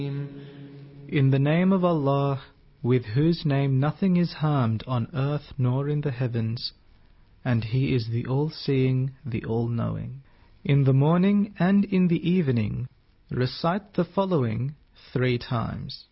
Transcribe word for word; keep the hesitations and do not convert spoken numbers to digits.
In the name of Allah, with whose name nothing is harmed on earth nor in the heavens, and He is the All-Seeing, the All-Knowing. In the morning and in the evening, recite the following three times.